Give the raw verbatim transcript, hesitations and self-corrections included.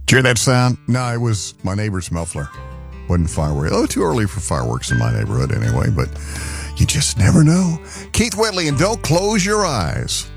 Did you hear that sound? No, it was my neighbor's muffler. Wasn't fireworks. Oh, too early for fireworks in my neighborhood anyway, but you just never know. Keith Whitley and Don't Close Your Eyes.